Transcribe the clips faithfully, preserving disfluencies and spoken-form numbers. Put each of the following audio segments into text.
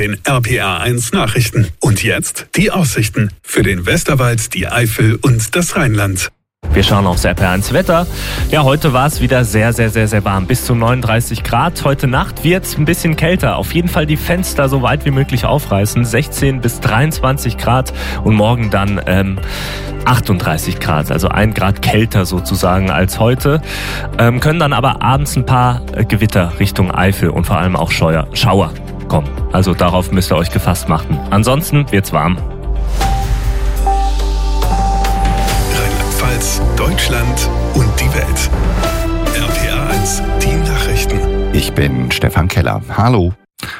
den R P R eins Nachrichten. Und jetzt die Aussichten für den Westerwald, die Eifel und das Rheinland. Wir schauen aufs R P R eins Wetter. Ja, heute war es wieder sehr, sehr, sehr, sehr warm. Bis zu neununddreißig Grad. Heute Nacht wird es ein bisschen kälter. Auf jeden Fall die Fenster so weit wie möglich aufreißen. sechzehn bis dreiundzwanzig Grad. Und morgen dann ähm, achtunddreißig Grad. Also ein Grad kälter sozusagen als heute. Ähm, können dann aber abends ein paar äh, Gewitter Richtung Eifel und vor allem auch Scheuer, Schauer kommen. Also darauf müsst ihr euch gefasst machen. Ansonsten wird's warm. Deutschland und die Welt. R P R eins, die Nachrichten. Ich bin Stefan Keller. Hallo.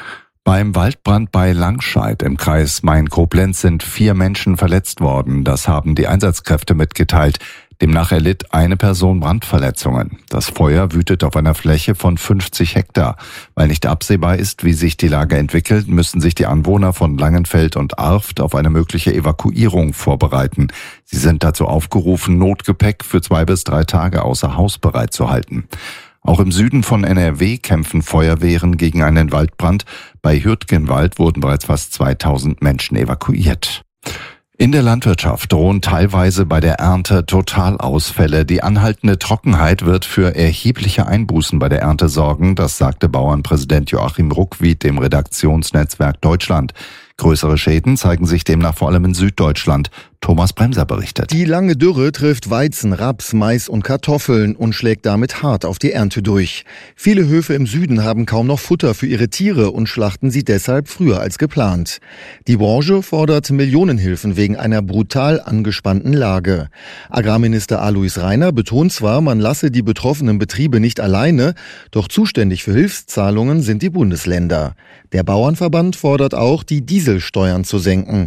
Beim Waldbrand bei Langscheid im Kreis Main-Koblenz sind vier Menschen verletzt worden. Das haben die Einsatzkräfte mitgeteilt. Demnach erlitt eine Person Brandverletzungen. Das Feuer wütet auf einer Fläche von fünfzig Hektar. Weil nicht absehbar ist, wie sich die Lage entwickelt, müssen sich die Anwohner von Langenfeld und Arft auf eine mögliche Evakuierung vorbereiten. Sie sind dazu aufgerufen, Notgepäck für zwei bis drei Tage außer Haus bereitzuhalten. Auch im Süden von N R W kämpfen Feuerwehren gegen einen Waldbrand. Bei Hürtgenwald wurden bereits fast zweitausend Menschen evakuiert. In der Landwirtschaft drohen teilweise bei der Ernte Totalausfälle. Die anhaltende Trockenheit wird für erhebliche Einbußen bei der Ernte sorgen, das sagte Bauernpräsident Joachim Ruckwied dem Redaktionsnetzwerk Deutschland. Größere Schäden zeigen sich demnach vor allem in Süddeutschland. Thomas Bremser berichtet. Die lange Dürre trifft Weizen, Raps, Mais und Kartoffeln und schlägt damit hart auf die Ernte durch. Viele Höfe im Süden haben kaum noch Futter für ihre Tiere und schlachten sie deshalb früher als geplant. Die Branche fordert Millionenhilfen wegen einer brutal angespannten Lage. Agrarminister Alois Rainer betont zwar, man lasse die betroffenen Betriebe nicht alleine, doch zuständig für Hilfszahlungen sind die Bundesländer. Der Bauernverband fordert auch, die Dieselsteuern zu senken.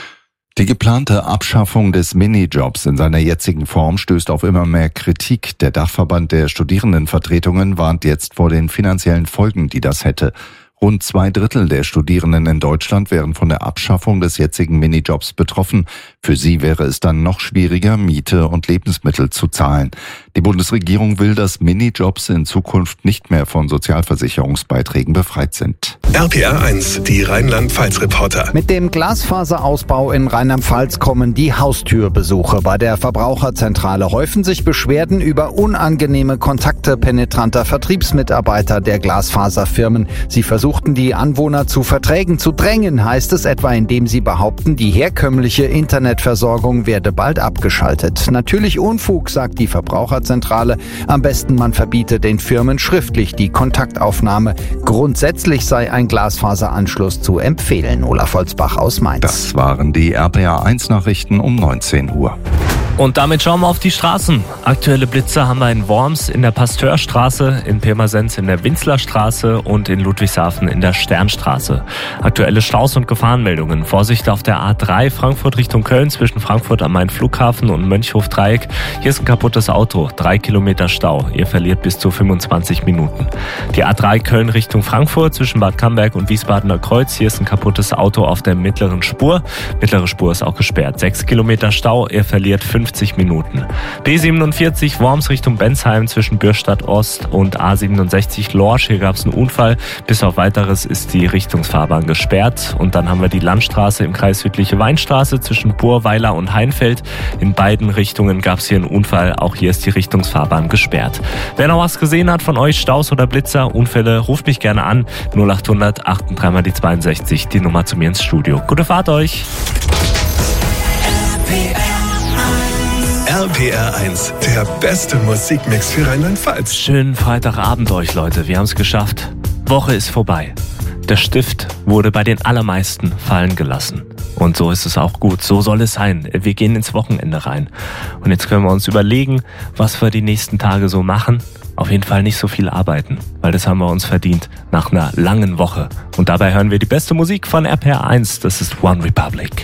Die geplante Abschaffung des Minijobs in seiner jetzigen Form stößt auf immer mehr Kritik. Der Dachverband der Studierendenvertretungen warnt jetzt vor den finanziellen Folgen, die das hätte. Rund zwei Drittel der Studierenden in Deutschland wären von der Abschaffung des jetzigen Minijobs betroffen. Für sie wäre es dann noch schwieriger, Miete und Lebensmittel zu zahlen. Die Bundesregierung will, dass Minijobs in Zukunft nicht mehr von Sozialversicherungsbeiträgen befreit sind. R P R eins, die Rheinland-Pfalz-Reporter. Mit dem Glasfaserausbau in Rheinland-Pfalz kommen die Haustürbesuche. Bei der Verbraucherzentrale häufen sich Beschwerden über unangenehme Kontakte penetranter Vertriebsmitarbeiter der Glasfaserfirmen. Sie versuchten die Anwohner zu Verträgen zu drängen, heißt es etwa, indem sie behaupten, die herkömmliche Internetversorgung werde bald abgeschaltet. Natürlich Unfug, sagt die Verbraucherzentrale. Am besten man verbiete den Firmen schriftlich die Kontaktaufnahme. Grundsätzlich sei ein Glasfaseranschluss zu empfehlen. Olaf Holzbach aus Mainz. Das waren die R P R eins Nachrichten um neunzehn Uhr. Und damit schauen wir auf die Straßen. Aktuelle Blitze haben wir in Worms in der Pasteurstraße, in Pirmasens in der Winzlerstraße und in Ludwigshafen in der Sternstraße. Aktuelle Staus und Gefahrenmeldungen. Vorsicht auf der A drei Frankfurt Richtung Köln zwischen Frankfurt am Main-Flughafen und Mönchhof-Dreieck. Hier ist ein kaputtes Auto, drei Kilometer Stau. Ihr verliert bis zu fünfundzwanzig Minuten. Die A drei Köln Richtung Frankfurt zwischen Bad Camberg und Wiesbadener Kreuz. Hier ist ein kaputtes Auto auf der mittleren Spur. Mittlere Spur ist auch gesperrt. sechs Kilometer Stau. Ihr verliert fünfzig Minuten. B siebenundvierzig Worms Richtung Bensheim zwischen Bürstadt Ost und A siebenundsechzig Lorsch. Hier gab es einen Unfall. Bis auf Weiteres ist die Richtungsfahrbahn gesperrt. Und dann haben wir die Landstraße im Kreis Südliche Weinstraße zwischen Burweiler und Heinfeld. In beiden Richtungen gab es hier einen Unfall. Auch hier ist die Richtungsfahrbahn gesperrt. Wer noch was gesehen hat von euch, Staus oder Blitzer, Unfälle, ruft mich gerne an. null achthundert achtunddreißig mal die zweiundsechzig, die Nummer zu mir ins Studio. Gute Fahrt euch! R P R eins, der beste Musikmix für Rheinland-Pfalz. Schönen Freitagabend euch, Leute. Wir haben es geschafft. Woche ist vorbei. Der Stift wurde bei den allermeisten fallen gelassen. Und so ist es auch gut. So soll es sein. Wir gehen ins Wochenende rein. Und jetzt können wir uns überlegen, was wir die nächsten Tage so machen. Auf jeden Fall nicht so viel arbeiten, weil das haben wir uns verdient nach einer langen Woche. Und dabei hören wir die beste Musik von R P R eins. Das ist One Republic.